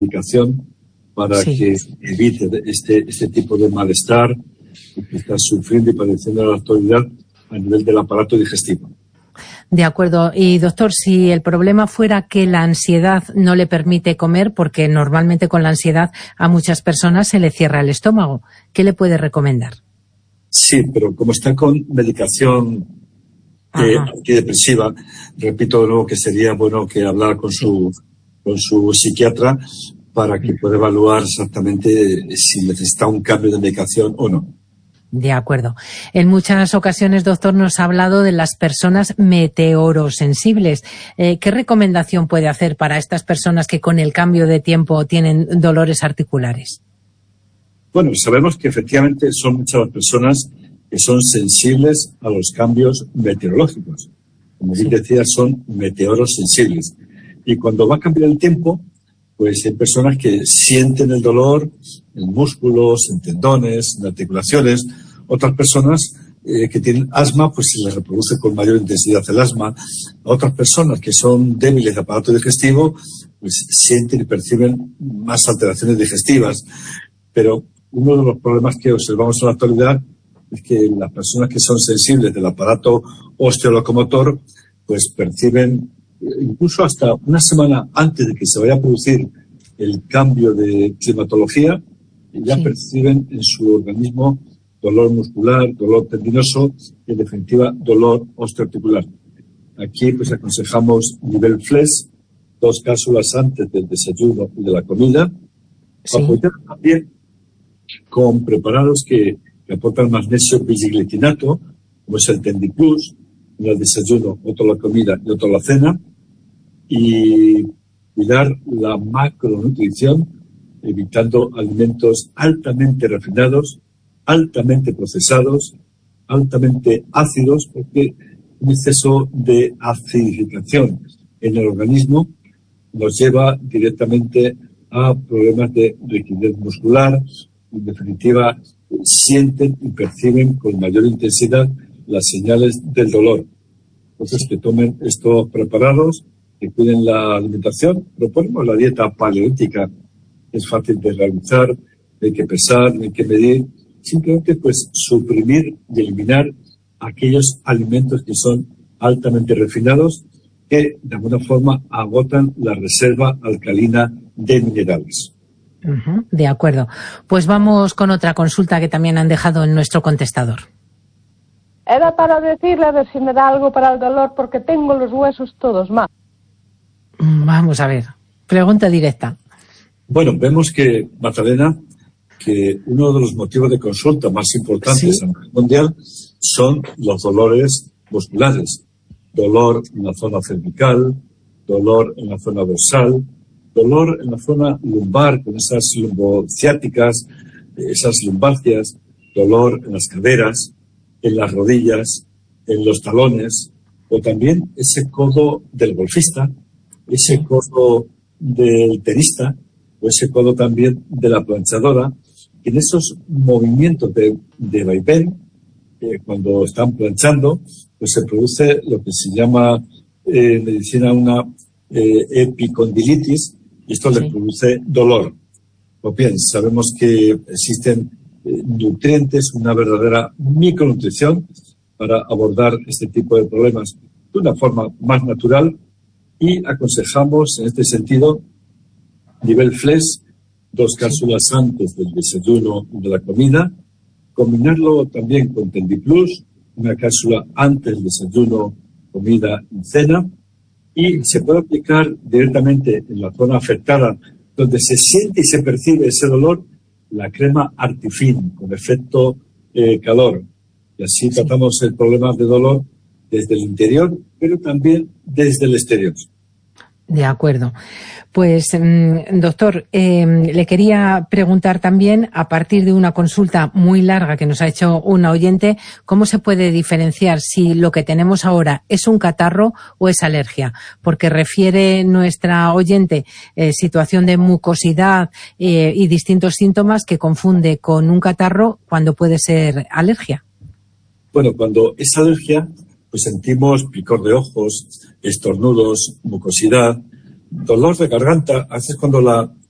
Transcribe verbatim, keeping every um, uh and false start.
medicación para sí. que evite este, este tipo de malestar que está sufriendo y padeciendo la actualidad a nivel del aparato digestivo. De acuerdo. Y doctor, si el problema fuera que la ansiedad no le permite comer, porque normalmente con la ansiedad a muchas personas se le cierra el estómago, ¿qué le puede recomendar? Sí, pero como está con medicación eh, antidepresiva, repito de nuevo que sería bueno que hablar con su, con su psiquiatra para que pueda evaluar exactamente si necesita un cambio de medicación o no. De acuerdo. En muchas ocasiones, doctor, nos ha hablado de las personas meteorosensibles. Eh, ¿Qué recomendación puede hacer para estas personas que con el cambio de tiempo tienen dolores articulares? Bueno, sabemos que efectivamente son muchas las personas que son sensibles a los cambios meteorológicos. Como bien sí. decía, son meteorosensibles. Y cuando va a cambiar el tiempo, pues hay personas que sienten el dolor en músculos, en tendones, en articulaciones. Otras personas eh, que tienen asma, pues se les reproduce con mayor intensidad el asma. Otras personas que son débiles de aparato digestivo, pues sienten y perciben más alteraciones digestivas. Pero uno de los problemas que observamos en la actualidad es que las personas que son sensibles del aparato osteolocomotor, pues perciben incluso hasta una semana antes de que se vaya a producir el cambio de climatología, ya sí. perciben en su organismo dolor muscular, dolor tendinoso y, en definitiva, dolor osteoarticular. Aquí, pues, aconsejamos nivel F L E S, dos cápsulas antes del desayuno y de la comida, sí. apoyar también con preparados que, que aportan magnesio bisglicinato, como es el Tendiplus, uno al desayuno, otro a la comida y otro a la cena, y cuidar la macronutrición, evitando alimentos altamente refinados, altamente procesados, altamente ácidos, porque un exceso de acidificación en el organismo nos lleva directamente a problemas de rigidez muscular. En definitiva, sienten y perciben con mayor intensidad las señales del dolor. Entonces, que tomen estos preparados, que cuiden la alimentación. Proponemos la dieta paleolítica, es fácil de realizar, no hay que pesar, no hay que medir, simplemente pues suprimir y eliminar aquellos alimentos que son altamente refinados, que de alguna forma agotan la reserva alcalina de minerales. Uh-huh, de acuerdo. Pues vamos con otra consulta que también han dejado en nuestro contestador. Era para decirle a ver si me da algo para el dolor, porque tengo los huesos todos mal. Vamos a ver. Pregunta directa. Bueno, vemos que, Magdalena, que uno de los motivos de consulta más importantes ¿Sí? a nivel mundial son los dolores musculares. Dolor en la zona cervical, dolor en la zona dorsal, dolor en la zona lumbar con esas lumbociáticas, esas lumbalgias, dolor en las caderas, en las rodillas, en los talones, o también ese codo del golfista, ese codo del tenista, o ese codo también de la planchadora. En esos movimientos de, de vaivén, eh, cuando están planchando, pues se produce lo que se llama eh, en medicina una eh, epicondilitis, y esto sí. le produce dolor. Pues bien, sabemos que existen eh, nutrientes, una verdadera micronutrición para abordar este tipo de problemas de una forma más natural, y aconsejamos en este sentido nivel F L E S, dos cápsulas sí. antes del desayuno y de la comida, combinarlo también con Tendiplus, una cápsula antes del desayuno, comida y cena, y se puede aplicar directamente en la zona afectada, donde se siente y se percibe ese dolor, la crema Artifin, con efecto eh, calor. Y así sí. tratamos el problema de dolor desde el interior, pero también desde el exterior. De acuerdo. Pues, doctor, eh, le quería preguntar también, a partir de una consulta muy larga que nos ha hecho una oyente, ¿cómo se puede diferenciar si lo que tenemos ahora es un catarro o es alergia? Porque refiere nuestra oyente eh, situación de mucosidad eh, y distintos síntomas que confunde con un catarro cuando puede ser alergia. Bueno, cuando es alergia, pues sentimos picor de ojos, estornudos, mucosidad, dolor de garganta. A veces cuando la